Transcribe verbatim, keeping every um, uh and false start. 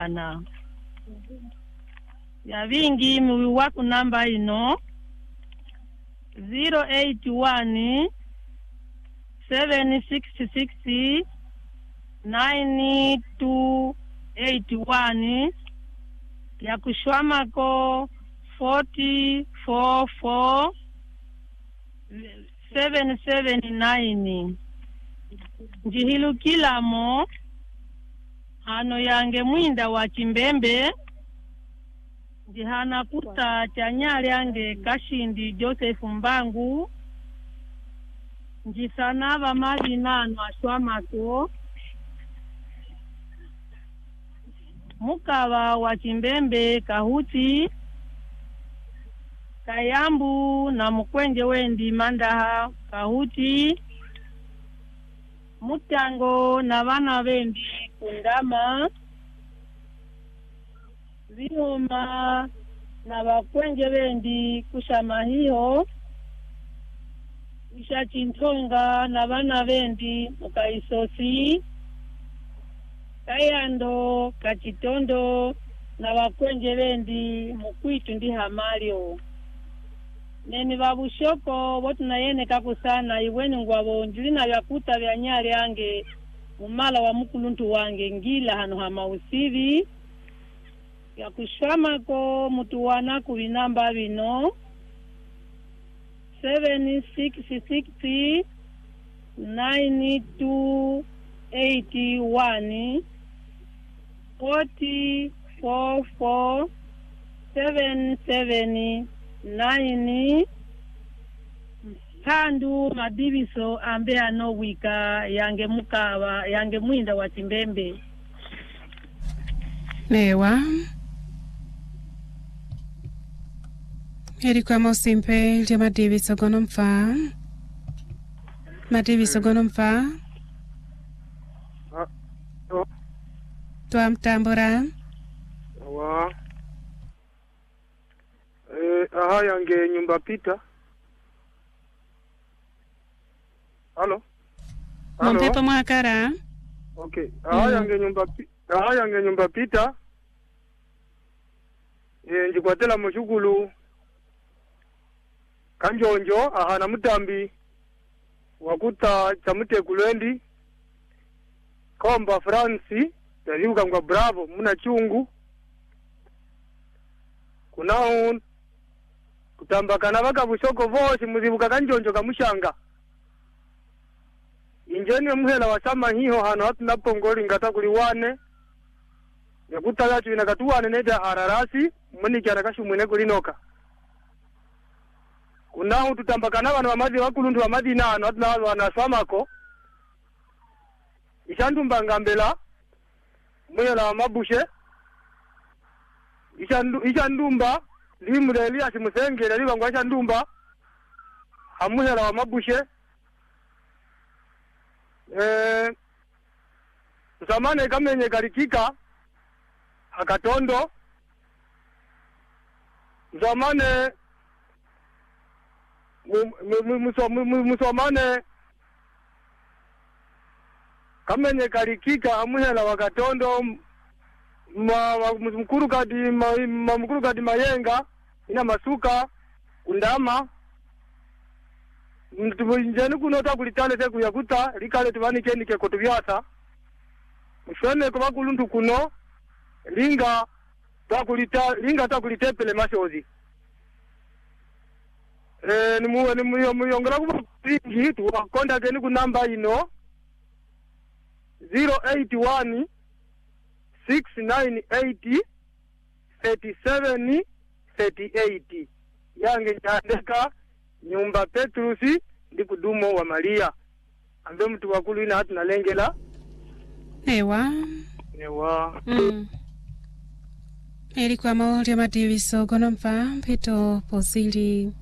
ana ya vingi mwiwaku namba ino zero eight one seven six six nine two eight one ya kushwamako forty four four seven seven nine njihilukilamo hano yange mwinda wa Chimbembe jihana kuta chanyali yange Kashindi Joseph Mbangu njisanava maji nano ashwamako Mukawa wa Chimbembe Kahuti Kayambu na mukwenje wendi Mandaha Kahuti Mutango na vana vendi Kundama Vihoma na vakwenje vendi Kushamahiho Isha Chintonga na vana vendi Mukaisosi Kayando Kachitondo na vakwenje vendi Mukwitu ndi Hamalio neni babushoko botu na yene kakusana iweni ngwabo njulina yakuta vya nyari yange umala wa mukuluntu wange ngila hano hama usivi ya kushwamako mutu wana kubinamba bino seven six six nine two eight one forty four four seven seven nine Sandu Madibiso ambe ano wika yange Mukawa yange mwinda wa Chimbembe Newa Erikwa Mosimpe Lya Madibiso gonomfa Madibiso gonomfa Tua mtambura Wa Eh, aha yange nyumba pita. Halo? Halo? Mpepo mwakara? Okay. Aha mm. yange nyumba pita. Aha yange nyumba pita. Eh, njikwatela mshugulu. Kanjonjo, aha na mutambi. Wakuta chamute kulwendi. Komba Franci. Tariuka ngwa bravo. Muna chungu. Kunao kutambakana baka bushoko vosi muzibuka kanjonjo kamushanga injeni muhela wasama hiho hano hatu napongoli ngata kuli wane yakuta yachu inakatuwane neda hararasi muni kiana kashu mwine kulinoka kunao tutambakana wana wamazi wakulundu wamazi na hano hatu na wanaswamako ishandu mbangambela muhela wamabushe ishandu ishandumba limu Elias Musengera liba ngwasha ndumba amuhera wa mabushe eh zamane kamenye galikika akatondo zamane musomane kamenye galikika amuhera wa katondo ma mkuru kadi ma, ma mkuru kadi mayenga ina masuka undama mtubinjeni kunota kulitale seku yakuta likale tubani keni ke kotubyasa mshwene kwa kulundu kuno linga takulita linga takulitepele mashozi eh nimuwe nimuyo muyongera kubingi tu konda keni ku namba ino zero eight one six nine eight three seven three eight yange ndeka nyumba Petrusi ndi kudumo wa Maria ambe mtu wakulu ina hatu nalengela Ewa Ewa mm. Erikwa Lya Madibiso gonomfa mpito posili